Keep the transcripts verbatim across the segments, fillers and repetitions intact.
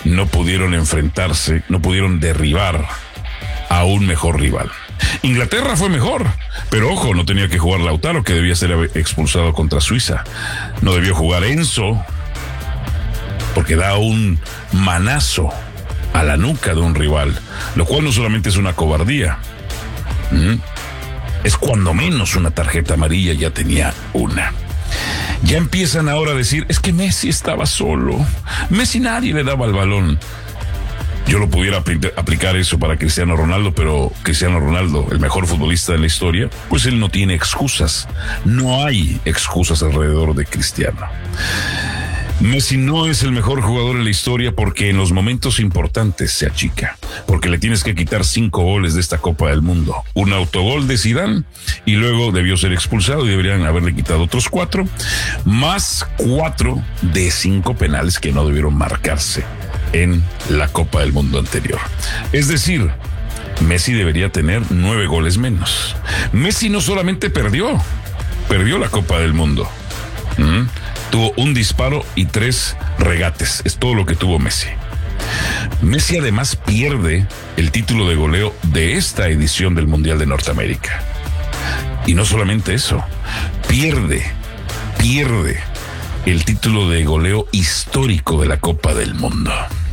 no pudieron enfrentarse, no pudieron derribar a un mejor rival. Inglaterra fue mejor, pero ojo, no tenía que jugar Lautaro, que debía ser expulsado contra Suiza. No debió jugar Enzo, porque da un manazo a la nuca de un rival, lo cual no solamente es una cobardía, ¿Mm? es cuando menos una tarjeta amarilla, ya tenía una. Ya empiezan ahora a decir, es que Messi estaba solo, Messi nadie le daba el balón. Yo lo pudiera apl- aplicar eso para Cristiano Ronaldo, pero Cristiano Ronaldo, el mejor futbolista de la historia, pues él no tiene excusas. No hay excusas alrededor de Cristiano. Messi no es el mejor jugador en la historia porque en los momentos importantes se achica, porque le tienes que quitar cinco goles de esta Copa del Mundo. Un autogol de Zidane y luego debió ser expulsado y deberían haberle quitado otros cuatro, más cuatro de cinco penales que no debieron marcarse en la Copa del Mundo anterior. Es decir, Messi debería tener nueve goles menos. Messi no solamente perdió, perdió la Copa del Mundo. ¿Mm? Tuvo un disparo y tres regates. Es todo lo que tuvo Messi. Messi además pierde el título de goleo de esta edición del Mundial de Norteamérica. Y no solamente eso, pierde, pierde el título de goleo histórico de la Copa del Mundo.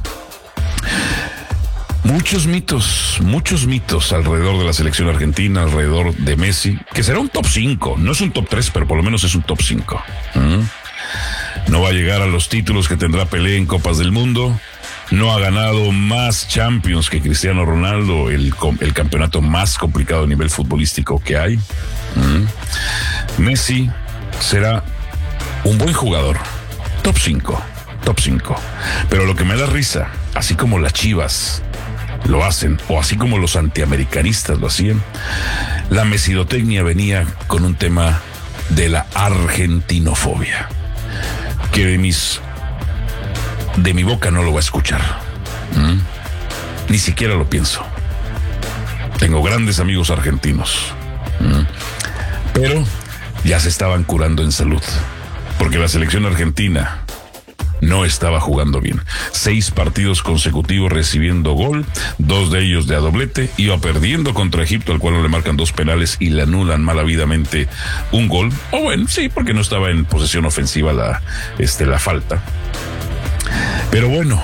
Muchos mitos, muchos mitos alrededor de la selección argentina, alrededor de Messi, que será un top cinco, no es un top tres, pero por lo menos es un top cinco. ¿Mm? No va a llegar a los títulos que tendrá Pelé en Copas del Mundo, no ha ganado más Champions que Cristiano Ronaldo, el, el campeonato más complicado a nivel futbolístico que hay. ¿Mm? Messi será un buen jugador, top cinco, top cinco, pero lo que me da risa, así como las Chivas lo hacen, o así como los antiamericanistas lo hacían, la mesidotecnia venía con un tema de la argentinofobia, que de mis de mi boca no lo va a escuchar. ¿Mm? Ni siquiera lo pienso. Tengo grandes amigos argentinos, ¿Mm? pero ya se estaban curando en salud, porque la selección argentina no estaba jugando bien. Seis partidos consecutivos recibiendo gol, dos de ellos de a doblete, iba perdiendo contra Egipto, al cual no le marcan dos penales y le anulan malavidamente un gol. O bueno, sí, porque no estaba en posesión ofensiva la, este, la falta. Pero bueno,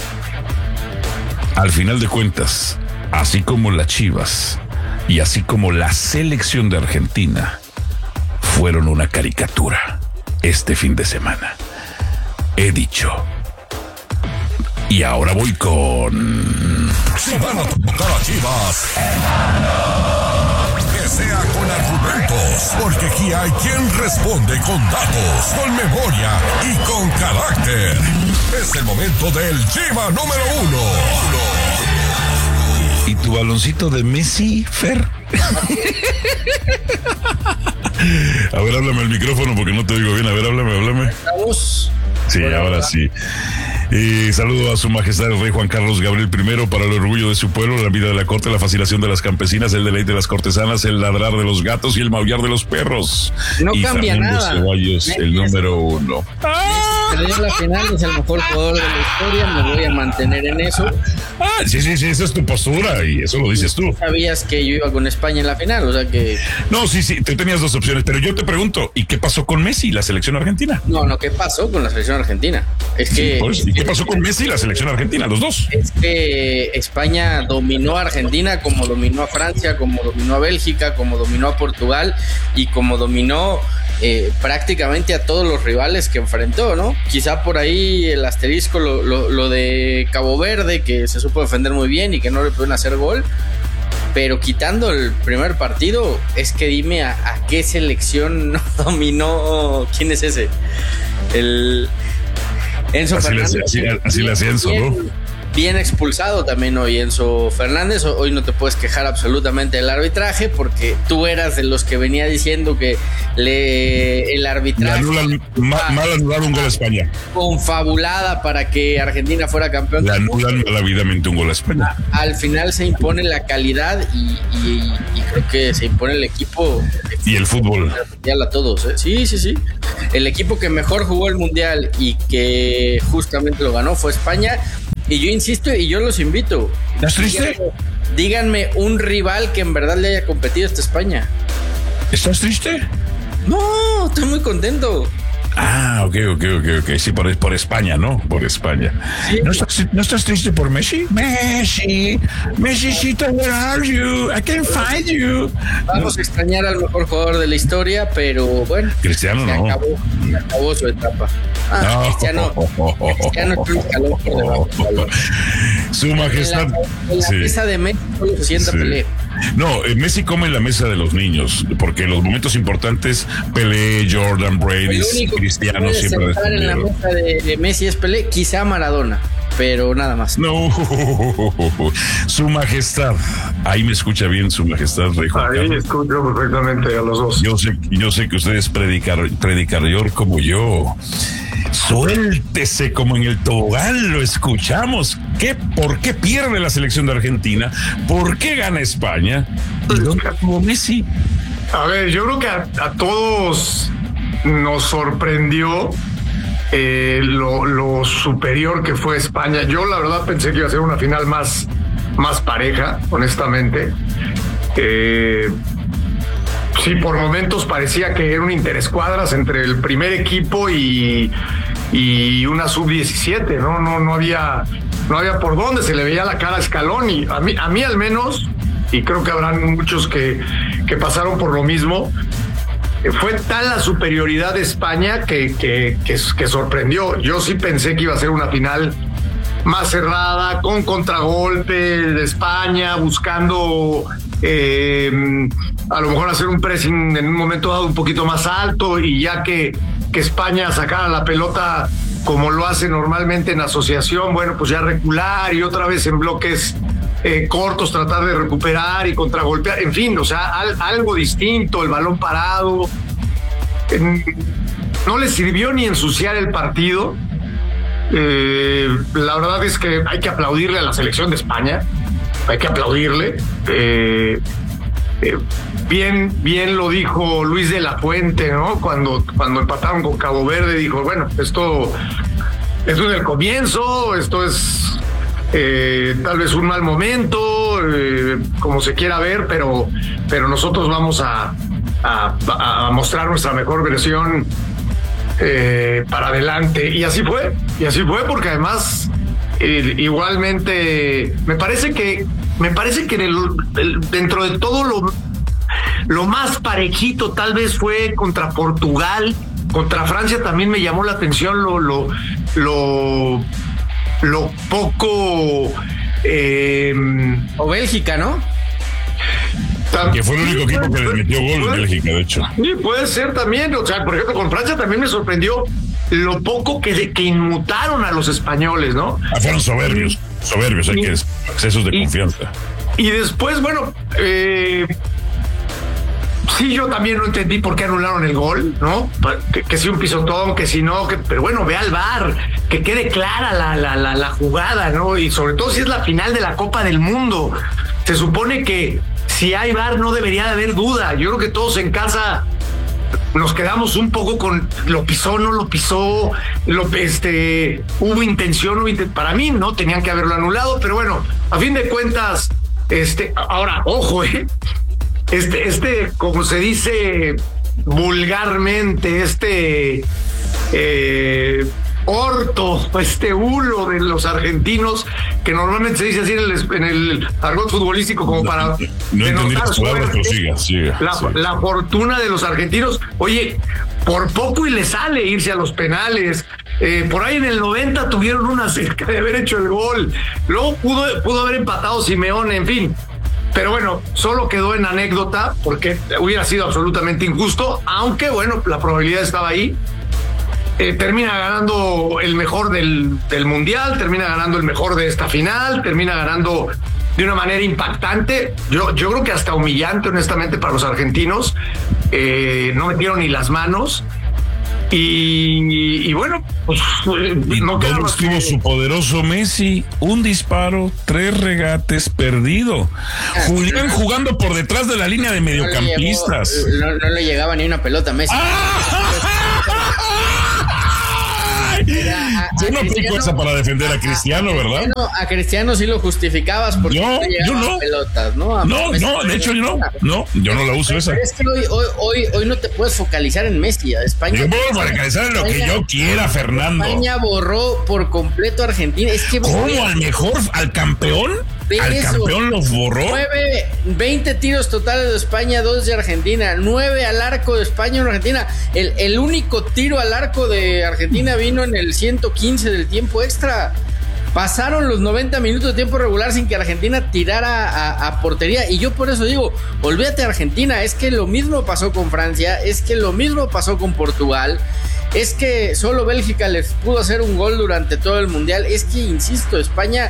al final de cuentas, así como las Chivas y así como la selección de Argentina fueron una caricatura este fin de semana. He dicho. Y ahora voy con... Si van a tocar a Chivas, que sea con argumentos, porque aquí hay quien responde con datos, con memoria y con carácter. Es el momento del Chiva número uno. ¿Y tu baloncito de Messi, Fer? A ver, háblame al micrófono porque no te oigo bien. A ver, háblame, háblame. Estamos... Sí, ahora sí. Y saludo a su majestad el rey Juan Carlos Gabriel primero para el orgullo de su pueblo, la vida de la corte, la fascinación de las campesinas, el deleite de las cortesanas, el ladrar de los gatos y el maullar de los perros. No y cambia Fernando nada. Ceballos, Messi el es- número uno. Perdió la final, es el mejor jugador de la historia, me voy a mantener en eso. Ah, sí, sí, sí, esa es tu postura y eso lo dices tú. Sabías que yo iba con España en la final, o sea que... No, sí, sí, tú tenías dos opciones, pero yo te pregunto, ¿y qué pasó con Messi y la selección argentina? No, no, ¿qué pasó con la selección argentina? Es Sí, que... pues, ¿y qué pasó con Messi y la selección argentina? Los dos. Es que España dominó a Argentina como dominó a Francia, como dominó a Bélgica, como dominó a Portugal y como dominó eh, prácticamente a todos los rivales que enfrentó, ¿no? Quizá por ahí el asterisco, lo, lo, lo de Cabo Verde, que se supo defender muy bien y que no le pudieron hacer gol. Pero quitando el primer partido, es que dime a, a qué selección no dominó. ¿Quién es ese? El Enzo Así le Fernández. hacía- así- así le hacía Enzo, bien, ¿no? Bien expulsado también hoy Enzo Fernández. Hoy no te puedes quejar absolutamente del arbitraje porque tú eras de los que venía diciendo que le, el Le arbitraje anulan, ma- mal anular un gol a España. confabulada para que Argentina fuera campeón. Le anulan malavidamente un gol a España. Al final se impone la calidad y, y- y creo que se impone el equipo Y el fútbol. mundial a todos, ¿eh? Sí, sí, sí. El equipo que mejor jugó el mundial y que justamente lo ganó fue España. Y yo insisto y yo los invito. ¿Estás triste? Díganme, díganme un rival que en verdad le haya competido hasta España. ¿Estás triste? No, estoy muy contento. Ah, ok, ok, ok, ok. Sí, por, por España, ¿no? Por España. Sí. ¿No, estás, ¿No estás triste por Messi? Messi, Messicito, where are you? I can't find you. Vamos no. a extrañar al mejor jugador de la historia, pero bueno. Cristiano se no. Acabó, se acabó su etapa. Ah, no. Cristiano, Cristiano es un escalón por debajo. Su majestad. En la, en la sí. mesa de Messi solo se sienta sí. Pelé. No, Messi come en la mesa de los niños, porque en los momentos importantes, Pelé, Jordan, Brady, Cristiano siempre defendieron. En la mesa de, de Messi es Pelé, quizá Maradona, pero nada más. No, su majestad, ahí me escucha bien su majestad, Rey Juan Ahí Carlos. Escucho perfectamente a los dos. Yo sé, yo sé que usted es predicar, predicador como yo. Suéltese como en el tobogán, lo escuchamos. ¿Qué, ¿Por qué pierde la selección de Argentina? ¿Por qué gana España? ¿Y dónde estuvo Messi? A ver, yo creo que a, a todos nos sorprendió eh, lo, lo superior que fue España. Yo la verdad pensé que iba a ser una final más, más pareja, honestamente. Eh, sí, por momentos parecía que era un interescuadras entre el primer equipo y, y una sub diecisiete, ¿no? No, no había, no había por dónde, se le veía la cara a Scaloni. A mí, a mí al menos, y creo que habrán muchos que, que pasaron por lo mismo, fue tal la superioridad de España que, que, que, que sorprendió. Yo sí pensé que iba a ser una final más cerrada, con contragolpe de España, buscando eh, a lo mejor hacer un pressing en un momento dado un poquito más alto, y ya que, que España sacara la pelota como lo hace normalmente en asociación, bueno, pues ya recular y otra vez en bloques eh, cortos tratar de recuperar y contragolpear, en fin, o sea, al, algo distinto, el balón parado. Eh, no le sirvió ni ensuciar el partido. Eh, la verdad es que hay que aplaudirle a la selección de España, hay que aplaudirle. Eh, eh, bien, bien lo dijo Luis de la Fuente, ¿no? Cuando, cuando empataron con Cabo Verde, dijo, bueno, esto, esto es el comienzo, esto es eh, tal vez un mal momento, eh, como se quiera ver, pero, pero nosotros vamos a, a, a mostrar nuestra mejor versión Eh, para adelante, y así fue, y así fue, porque además eh, igualmente me parece que me parece que en el, el, dentro de todo lo, lo más parejito tal vez fue contra Portugal. Contra Francia también me llamó la atención lo lo lo, lo poco eh, o Bélgica, ¿no? Que fue el único equipo que le metió gol en Bélgica, de hecho. Sí, puede ser también. O sea, por ejemplo, con Francia también me sorprendió lo poco que, que inmutaron a los españoles, ¿no? Ah, fueron soberbios, soberbios, hay que excesos de y, confianza. Y después, bueno, eh, sí, yo también no entendí por qué anularon el gol, ¿no? Que, que si un pisotón, que si no, que, pero bueno, ve al V A R, que quede clara la, la, la, la jugada, ¿no? Y sobre todo si es la final de la Copa del Mundo. Se supone que si hay V A R no debería de haber duda. Yo creo que todos en casa nos quedamos un poco con lo pisó, no lo pisó, lo, este, hubo intención, hubo inten- para mí no tenían que haberlo anulado, pero bueno, a fin de cuentas, este, ahora, ojo, eh, este, este, como se dice vulgarmente, este eh, orto, este hulo de los argentinos, que normalmente se dice así en el, en el argot futbolístico como para no, no entendí las palabras, pero siga, siga, la, siga. la fortuna de los argentinos. Oye, por poco y le sale irse a los penales. Eh, por ahí en el noventa tuvieron una cerca de haber hecho el gol. Luego pudo, pudo haber empatado Simeone, en fin. Pero bueno, solo quedó en anécdota porque hubiera sido absolutamente injusto, aunque bueno, la probabilidad estaba ahí. Eh, termina ganando el mejor del, del mundial, termina ganando el mejor de esta final, termina ganando de una manera impactante. Yo, yo creo que hasta humillante, honestamente, para los argentinos. Eh, no metieron ni las manos. Y, y bueno, pues ¿Y no dónde estuvo que... su poderoso Messi? Un disparo, tres regates, perdido. Julián jugando por detrás de la línea de mediocampistas. No le, llegó, no, no le llegaba ni una pelota a Messi. ¡Ah! A, a, yo no aplico esa para defender a Cristiano, a, ¿verdad? Cristiano, a Cristiano sí lo justificabas porque no, yo no. pelotas, ¿no? A no, no, de hecho yo no. No, yo no la uso esa. Pero es que hoy, hoy, hoy, hoy no te puedes focalizar en Messi. España. Yo puedo focalizar en lo que yo quiera, Fernando. España borró por completo a Argentina. Es que ¿cómo? ¿Al mejor? ¿Al campeón? ¿Al eso. campeón los borró? nueve, veinte tiros totales de España, dos de Argentina. nueve al arco de España en Argentina. El, el único tiro al arco de Argentina vino en el ciento quince del tiempo extra. Pasaron los noventa minutos de tiempo regular sin que Argentina tirara a, a portería. Y yo por eso digo, olvídate de Argentina. Es que lo mismo pasó con Francia. Es que lo mismo pasó con Portugal. Es que solo Bélgica les pudo hacer un gol durante todo el Mundial. Es que, insisto, España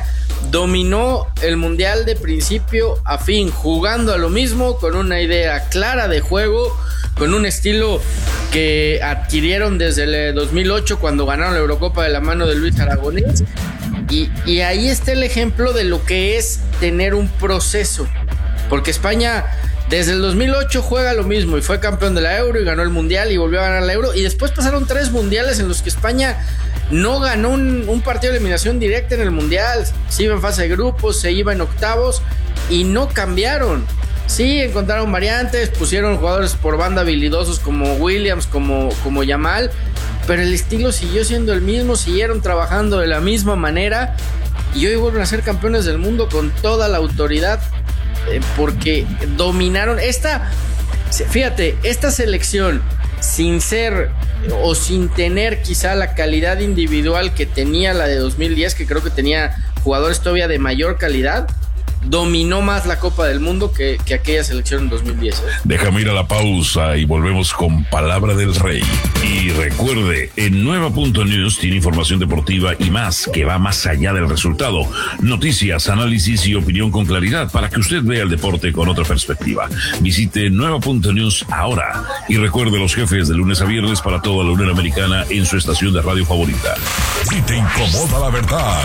dominó el Mundial de principio a fin, jugando a lo mismo, con una idea clara de juego, con un estilo que adquirieron desde el dos mil ocho cuando ganaron la Eurocopa de la mano de Luis Aragonés. Y, y ahí está el ejemplo de lo que es tener un proceso, porque España desde el dos mil ocho juega lo mismo y fue campeón de la Euro y ganó el Mundial y volvió a ganar la Euro, y después pasaron tres mundiales en los que España no ganó un, un partido de eliminación directa en el Mundial. Se iba en fase de grupos, se iba en octavos y no cambiaron. Sí, encontraron variantes, pusieron jugadores por banda habilidosos como Williams, como, como Yamal, pero el estilo siguió siendo el mismo, siguieron trabajando de la misma manera y hoy vuelven a ser campeones del mundo con toda la autoridad, eh, porque dominaron esta, fíjate, esta selección sin ser o sin tener quizá la calidad individual que tenía la de dos mil diez, que creo que tenía jugadores todavía de mayor calidad, dominó más la Copa del Mundo que, que aquella selección en dos mil diez. ¿eh? Déjame ir a la pausa y volvemos con Palabra del Rey. Y recuerde, en Nueva punto news tiene información deportiva y más que va más allá del resultado. Noticias, análisis y opinión con claridad para que usted vea el deporte con otra perspectiva. Visite Nueva punto news ahora y recuerde los jefes de lunes a viernes para toda la Unión Americana en su estación de radio favorita. Si te incomoda la verdad,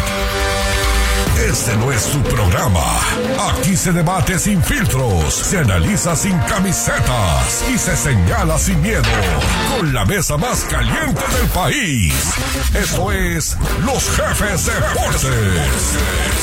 este no es tu programa. Aquí se debate sin filtros, se analiza sin camisetas y se señala sin miedo. Con la mesa más caliente del país. Esto es Los Jefes Deportes.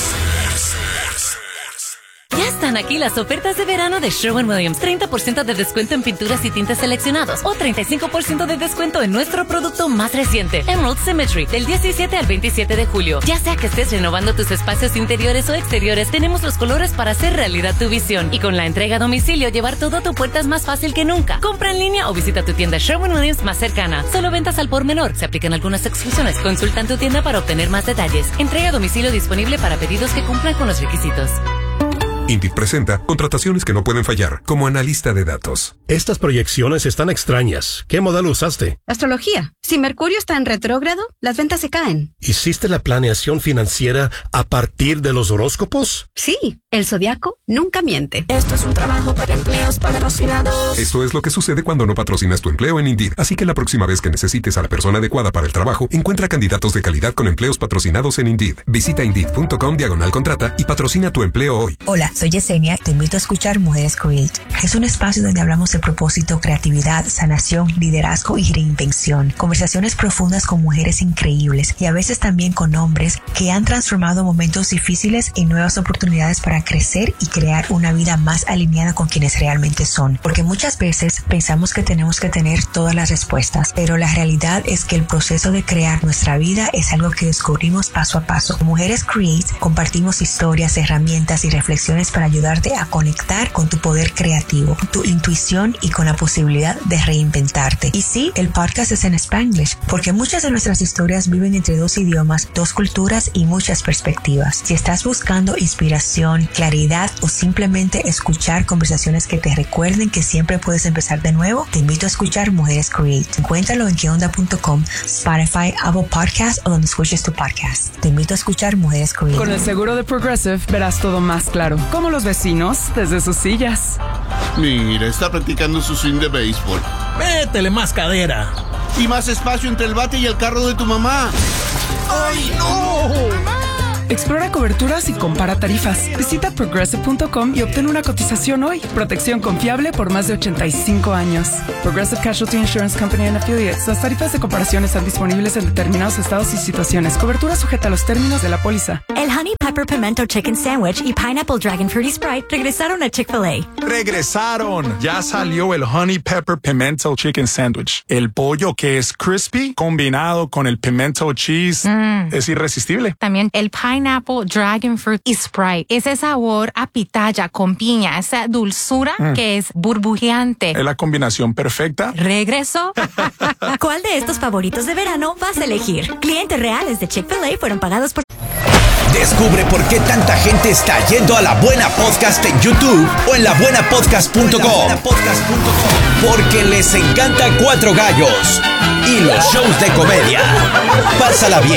Ya están aquí las ofertas de verano de Sherwin-Williams. treinta por ciento de descuento en pinturas y tintes seleccionados o treinta y cinco por ciento de descuento en nuestro producto más reciente, Emerald Symmetry, del diecisiete al veintisiete de julio. Ya sea que estés renovando tus espacios interiores o exteriores, tenemos los colores para hacer realidad tu visión. Y con la entrega a domicilio, llevar todo a tu puerta es más fácil que nunca. Compra en línea o visita tu tienda Sherwin-Williams más cercana. Solo ventas al por menor. Se aplican algunas exclusiones. Consulta en tu tienda para obtener más detalles. Entrega a domicilio disponible para pedidos que cumplan con los requisitos. Indeed presenta contrataciones que no pueden fallar, como analista de datos. Estas proyecciones están extrañas. ¿Qué modelo usaste? Astrología. Si Mercurio está en retrógrado, las ventas se caen. ¿Hiciste la planeación financiera a partir de los horóscopos? Sí, el zodiaco nunca miente. Esto es un trabajo para empleos patrocinados. Esto es lo que sucede cuando no patrocinas tu empleo en Indeed. Así que la próxima vez que necesites a la persona adecuada para el trabajo, encuentra candidatos de calidad con empleos patrocinados en Indeed. Visita Indeed.com diagonal contrata y patrocina tu empleo hoy. Hola, soy Yesenia. Te invito a escuchar Mujeres Create. Es un espacio donde hablamos de propósito, creatividad, sanación, liderazgo y reinvención. Conversaciones profundas con mujeres increíbles y a veces también con hombres que han transformado momentos difíciles en nuevas oportunidades para crecer y crear una vida más alineada con quienes realmente son. Porque muchas veces pensamos que tenemos que tener todas las respuestas, pero la realidad es que el proceso de crear nuestra vida es algo que descubrimos paso a paso. Mujeres Create compartimos historias, herramientas y reflexiones para ayudarte a conectar con tu poder creativo, tu intuición y con la posibilidad de reinventarte. Y sí, el podcast es en Spanglish, porque muchas de nuestras historias viven entre dos idiomas, dos culturas y muchas perspectivas. Si estás buscando inspiración, claridad o simplemente escuchar conversaciones que te recuerden que siempre puedes empezar de nuevo, te invito a escuchar Mujeres Create. Encuéntralo en que onda punto com, Spotify, Apple Podcasts o donde escuches tu podcast. Te invito a escuchar Mujeres Create. Con el seguro de Progressive verás todo más claro, como los vecinos desde sus sillas. Mira, está practicando su swing de béisbol. Métele más cadera. Y más espacio entre el bate y el carro de tu mamá. ¡Ay, no! ¡Mamá! Explora coberturas y compara tarifas. Visita progressive punto com y obtén una cotización hoy. Protección confiable por más de ochenta y cinco años. Progressive Casualty Insurance Company and Affiliates. Las tarifas de comparación están disponibles en determinados estados y situaciones. Cobertura sujeta a los términos de la póliza. El Honey Pepper Pimento Chicken Sandwich y Pineapple Dragon Fruity Sprite regresaron a Chick-fil-A. ¡Regresaron! Ya salió el Honey Pepper Pimento Chicken Sandwich. El pollo que es crispy combinado con el pimento cheese mm. es irresistible. También el Pineapple Dragon Fruit y Sprite. Ese sabor a pitaya con piña, esa dulzura mm. que es burbujeante. Es la combinación perfecta. ¿Regreso? ¿Cuál de estos favoritos de verano vas a elegir? Clientes reales de Chick-fil-A fueron pagados por... Descubre por qué tanta gente está yendo a La Buena Podcast en YouTube o en la buena podcast punto com. Porque les encanta Cuatro Gallos y los shows de comedia. Pásala bien